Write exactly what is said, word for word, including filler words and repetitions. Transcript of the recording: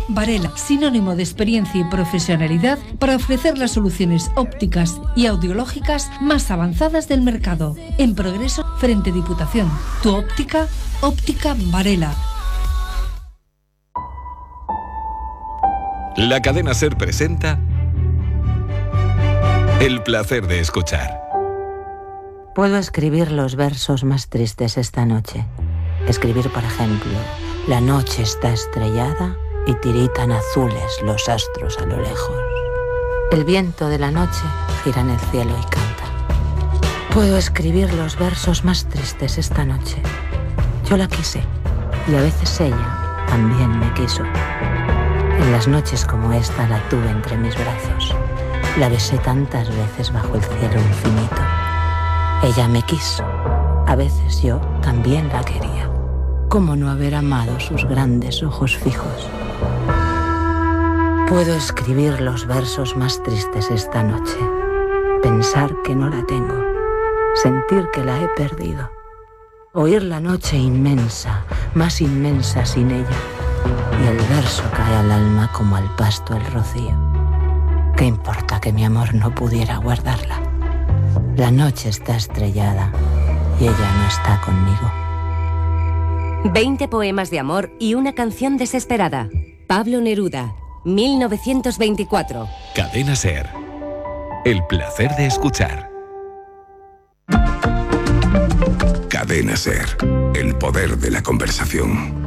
Varela, sinónimo de experiencia y profesionalidad para ofrecer las soluciones ópticas y audiológicas más avanzadas del mercado. En Progreso, frente Diputación. Tu óptica, Óptica Varela. La cadena SER presenta El placer de escuchar. Puedo escribir los versos más tristes esta noche. Escribir, por ejemplo, la noche está estrellada y tiritan azules los astros a lo lejos. El viento de la noche gira en el cielo y canta. Puedo escribir los versos más tristes esta noche. Yo la quise y a veces ella también me quiso. En las noches como esta la tuve entre mis brazos. La besé tantas veces bajo el cielo infinito. Ella me quiso. A veces yo también la quería. ¿Cómo no haber amado sus grandes ojos fijos? Puedo escribir los versos más tristes esta noche. Pensar que no la tengo. Sentir que la he perdido. Oír la noche inmensa, más inmensa sin ella. Y el verso cae al alma como al pasto el rocío. ¿Qué importa que mi amor no pudiera guardarla? La noche está estrellada y ella no está conmigo. veinte poemas de amor y una canción desesperada. Pablo Neruda, mil novecientos veinticuatro. Cadena SER. El placer de escuchar. Cadena SER. El poder de la conversación.